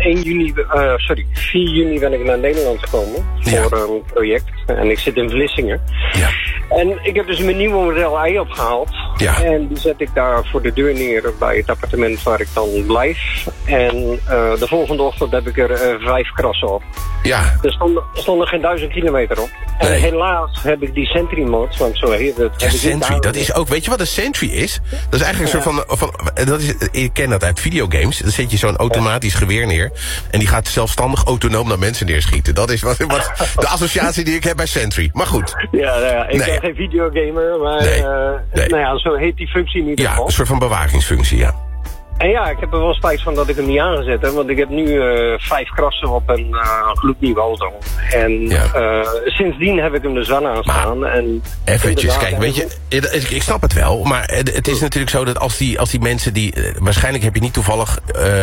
4 juni ben ik naar Nederland gekomen voor een project. En ik zit in Vlissingen. Ja. En ik heb dus mijn nieuwe model I opgehaald. Ja. En die zet ik daar voor de deur neer bij het appartement waar ik dan blijf. En de volgende ochtend heb ik er 5 krassen op. Ja. Er stonden geen 1000 kilometer op. En helaas heb ik die Sentry mode, want zo heet het. Ja, Sentry, dat is ook, weet je wat een Sentry is? Dat is eigenlijk een soort van ik ken dat uit videogames. Dan zet je zo'n automatisch geweer neer. En die gaat zelfstandig autonoom naar mensen neerschieten. Dat is wat de associatie die ik heb bij Sentry. Maar goed. Ja, ik ben geen videogamer, maar zo heet die functie niet. Ja, een soort van bewakingsfunctie, ja. En ja, ik heb er wel spijt van dat ik hem niet aangezet heb. Want ik heb nu 5 krassen op een gloednieuwe auto. En sindsdien heb ik hem dus wel aanstaan. Eventjes, kijk, weet je, ik snap het wel. Maar het is natuurlijk zo dat als die mensen die... waarschijnlijk heb je niet toevallig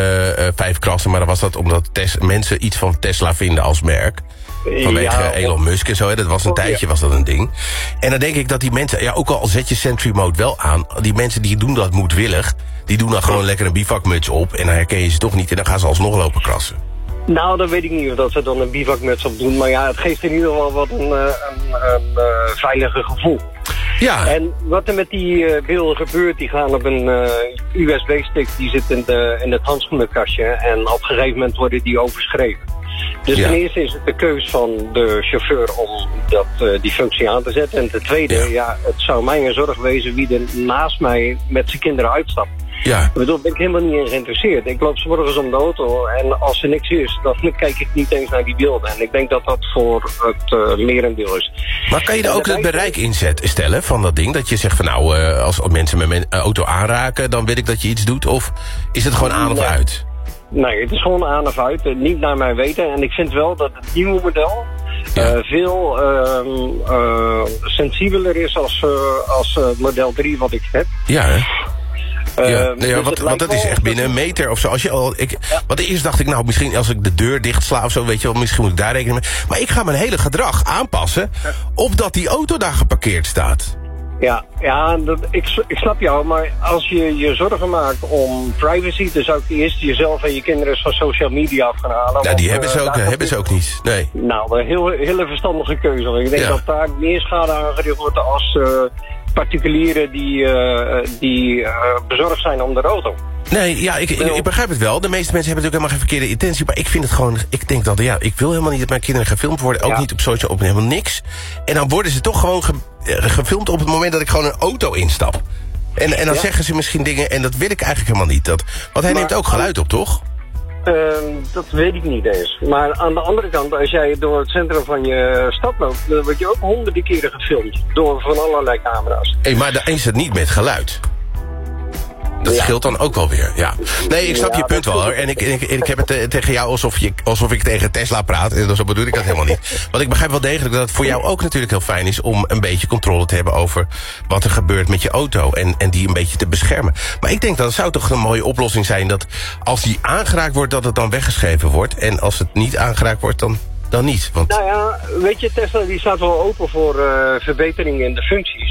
5 krassen. Maar dan was dat omdat mensen iets van Tesla vinden als merk. Vanwege Elon Musk en zo, hè. Dat was een tijdje was dat een ding. En dan denk ik dat die mensen, ook al zet je Sentry Mode wel aan, die mensen die doen dat moedwillig, die doen dan gewoon lekker een bivakmuts op en dan herken je ze toch niet en dan gaan ze alsnog lopen krassen. Nou, dan weet ik niet of dat ze dan een bivakmuts op doen, maar ja, het geeft in ieder geval wat een veiliger gevoel. Ja. En wat er met die beelden gebeurt, die gaan op een USB-stick, die zit in het handschoenenkastje en op een gegeven moment worden die overschreven. Dus ten eerste is het de keus van de chauffeur om die functie aan te zetten. En ten tweede, het zou mij een zorg wezen wie er naast mij met zijn kinderen uitstapt. Ja. Ik bedoel, ben ik helemaal niet in geïnteresseerd. Ik loop 's morgens om de auto en als er niks is, dan kijk ik niet eens naar die beelden. En ik denk dat dat voor het merendeel is. Maar kan je er ook het bereik in stellen van dat ding? Dat je zegt van als mensen met mijn auto aanraken, dan weet ik dat je iets doet? Of is het gewoon aan of uit? Nee, het is gewoon aan of uit. Niet naar mijn weten. En ik vind wel dat het nieuwe model veel sensibeler is als model 3 wat ik heb. Ja, hè? Want dat is echt binnen een meter of zo. Want eerst dacht ik, misschien als ik de deur dicht sla of zo, weet je wel, misschien moet ik daar rekening mee. Maar ik ga mijn hele gedrag aanpassen opdat die auto daar geparkeerd staat. Ik snap jou, maar als je je zorgen maakt om privacy, dan zou ik eerst jezelf en je kinderen van social media af gaan halen. Ja, die hebben ze ook niet. Nee. Nou, een hele verstandige keuze. Ik denk dat daar meer schade aangericht wordt als particulieren die bezorgd zijn om de auto. Nee, ik begrijp het wel. De meeste mensen hebben natuurlijk helemaal geen verkeerde intentie. Maar ik vind het gewoon... Ik denk dat, ik wil helemaal niet dat mijn kinderen gefilmd worden. Ook niet op social, op helemaal niks. En dan worden ze toch gewoon gefilmd op het moment dat ik gewoon een auto instap. En dan zeggen ze misschien dingen... En dat wil ik eigenlijk helemaal niet. Want hij neemt ook geluid op, toch? Dat weet ik niet eens. Maar aan de andere kant, als jij door het centrum van je stad loopt, dan word je ook honderden keren gefilmd. Door van allerlei camera's. Maar dan is het niet met geluid. Dat scheelt dan ook wel weer, ja. Nee, ik snap je punt wel, hoor. En ik heb het tegen jou alsof ik tegen Tesla praat. En zo bedoel ik dat helemaal niet. Want ik begrijp wel degelijk dat het voor jou ook natuurlijk heel fijn is om een beetje controle te hebben over wat er gebeurt met je auto. En die een beetje te beschermen. Maar ik denk dat het zou toch een mooie oplossing zijn dat als die aangeraakt wordt, dat het dan weggeschreven wordt. En als het niet aangeraakt wordt, dan niet. Want... Nou ja, weet je, Tesla die staat wel open voor verbeteringen in de functies.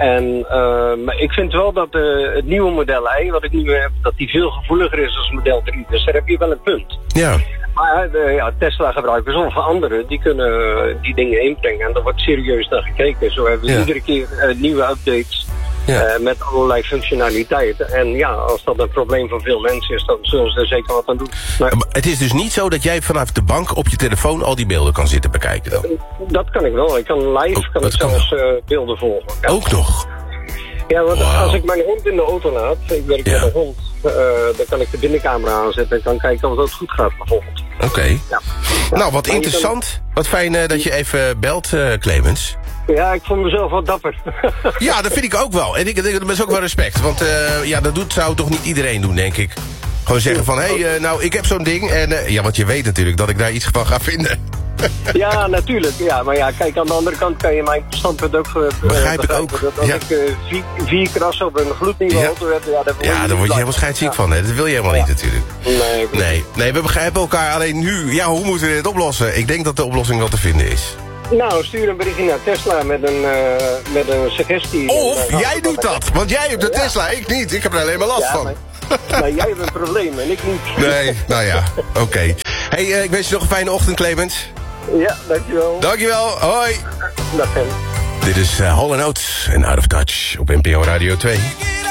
Maar ik vind wel dat het nieuwe model I, wat ik nu heb, dat die veel gevoeliger is als model 3. Dus daar heb je wel een punt. Ja. Maar Tesla-gebruikers of anderen, die kunnen die dingen inbrengen. En daar wordt serieus naar gekeken. Zo hebben we iedere keer nieuwe updates. Met allerlei functionaliteiten. En als dat een probleem van veel mensen is, dan zullen ze er zeker wat aan doen. Maar het is dus niet zo dat jij vanaf de bank op je telefoon al die beelden kan zitten bekijken dan? Dat kan ik wel. Ik kan live zelfs beelden volgen. Ja. Ook nog? Ja, want als ik mijn hond in de auto laat, ik werk met een hond, dan kan ik de binnencamera aanzetten en kan kijken of het goed gaat bijvoorbeeld. Oké. Ja. Nou, wat interessant. Wat fijn dat je even belt, Clemens. Ja, ik vond mezelf wel dapper. Ja, dat vind ik ook wel. En dat is ook wel respect. Want zou toch niet iedereen doen, denk ik. Gewoon zeggen van, ik heb zo'n ding. En want je weet natuurlijk dat ik daar iets van ga vinden. Ja, natuurlijk. Ja, maar kijk, aan de andere kant kan je mijn standpunt ook begrijp ik ook. Dat als ik 4 krassen op een gloednieuwe auto heb, daar word je helemaal scheidsziek van. Hè? Dat wil je helemaal niet natuurlijk. Nee, we begrijpen elkaar. Alleen nu, hoe moeten we dit oplossen? Ik denk dat de oplossing wel te vinden is. Nou, stuur een berichtje naar Tesla met een suggestie. Of jij doet dat, want jij hebt de Tesla, ik niet. Ik heb er alleen maar last van. Maar jij hebt een probleem en ik niet. Nee, oké. Hey, ik wens je nog een fijne ochtend, Clemens. Ja, dankjewel. Dankjewel, hoi. Dag, Ken. Dit is Hall & Oates en Out of Touch op NPO Radio 2.